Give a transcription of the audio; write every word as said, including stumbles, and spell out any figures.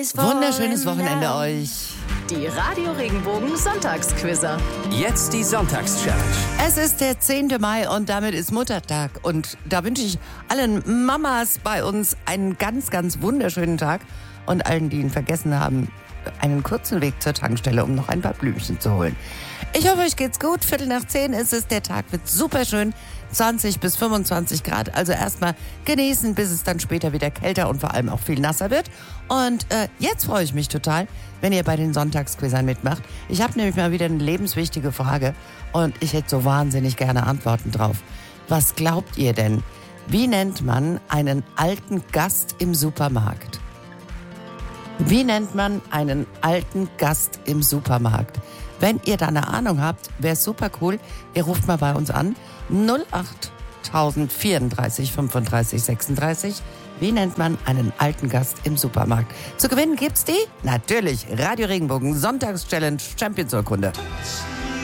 Neues Wunderschönes Wochenende euch. Die Radio Regenbogen Sonntagsquizzer. Jetzt die Sonntagschallenge. Es ist der zehnte Mai und damit ist Muttertag. Und da wünsche ich allen Mamas bei uns einen ganz, ganz wunderschönen Tag. Und allen, die ihn vergessen haben, einen kurzen Weg zur Tankstelle, um noch ein paar Blümchen zu holen. Ich hoffe, euch geht's gut. Viertel nach zehn ist es. Der Tag wird super schön. zwanzig bis fünfundzwanzig Grad. Also erstmal genießen, bis es dann später wieder kälter und vor allem auch viel nasser wird. Und äh, jetzt freue ich mich total, wenn ihr bei den Sonntagsquizzern mitmacht. Ich habe nämlich mal wieder eine lebenswichtige Frage und ich hätte so wahnsinnig gerne Antworten drauf. Was glaubt ihr denn? Wie nennt man einen alten Gast im Supermarkt? Wie nennt man einen alten Gast im Supermarkt? Wenn ihr da eine Ahnung habt, wäre es super cool. Ihr ruft mal bei uns an. null acht tausend vierunddreißig fünfunddreißig sechsunddreißig. Wie nennt man einen alten Gast im Supermarkt? Zu gewinnen gibt's die? Natürlich. Radio Regenbogen Sonntagschallenge Champions-Urkunde.